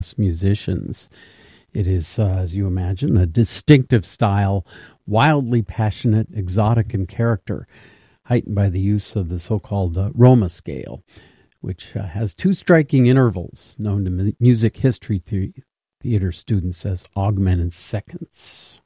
musicians. It is, as you imagine, a distinctive style, wildly passionate, exotic in character, heightened by the use of the so-called Roma scale, which has two striking intervals known to music history theater students as augmented seconds.